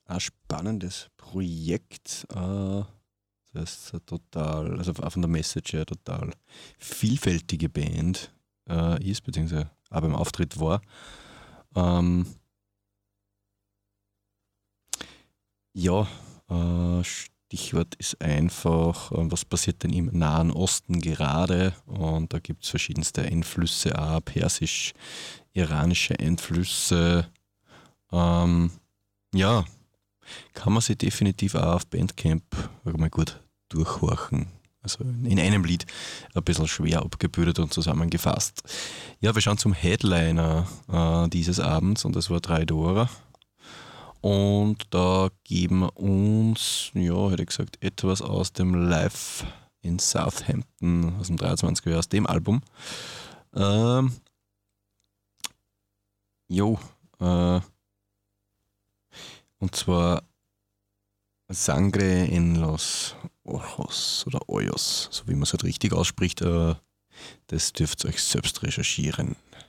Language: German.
ein spannendes Projekt. Das ist eine total, also auch von der Message her total vielfältige Band ist, beziehungsweise auch beim Auftritt war. Ähm, ja, Stichwort ist einfach, was passiert denn im Nahen Osten gerade? Und da gibt es verschiedenste Einflüsse, auch persisch-iranische Einflüsse. Ähm, ja, kann man sich definitiv auch auf Bandcamp mal gut durchhorchen. Also in einem Lied ein bisschen schwer abgebildet und zusammengefasst. Ja, wir schauen zum Headliner dieses Abends und das war 3 Dora. Und da geben wir uns, ja, hätte ich gesagt, etwas aus dem Live in Southampton aus dem 23er Jahr, aus dem Album. Ähm, jo, und zwar Sangre en los Ojos oder Ojos, so wie man es halt richtig ausspricht. Das dürft ihr euch selbst recherchieren.